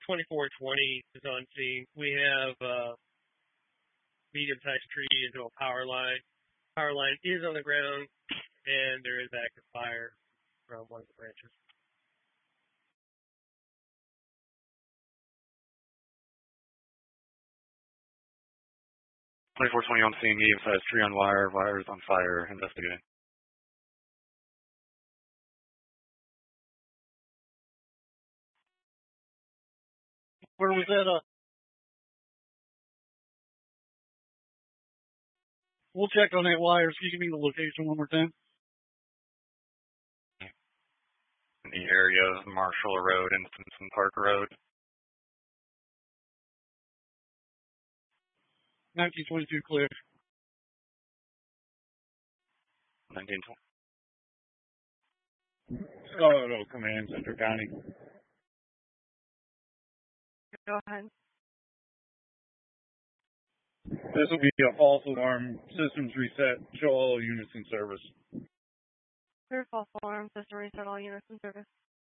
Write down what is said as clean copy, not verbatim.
2420 is on scene. We have medium-sized tree into a power line. Power line is on the ground, and there is active fire from one of the branches. 2420 on scene, medium-sized tree on wire, wires on fire, investigating. Where was that? We'll check on that wire. Can you give me the location one more time? In the area of Marshall Road and Simpson Park Road. 1922 clear. 1920. Colorado Command Center County. Go ahead. This will be a false alarm. Systems reset. Show all units in service. Clear false alarm. System reset. All units in service.